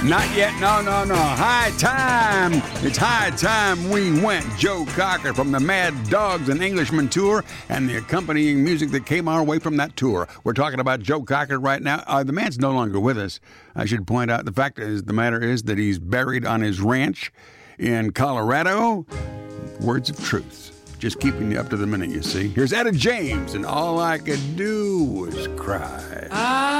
Not yet. No. High time. It's high time we went. Joe Cocker from the Mad Dogs and Englishmen tour and the accompanying music that came our way from that tour. We're talking about Joe Cocker right now. The man's no longer with us. I should point out the fact is the matter is that he's buried on his ranch in Colorado. Words of truth. Just keeping you up to the minute, you see. Here's Etta James, and all I could do was cry.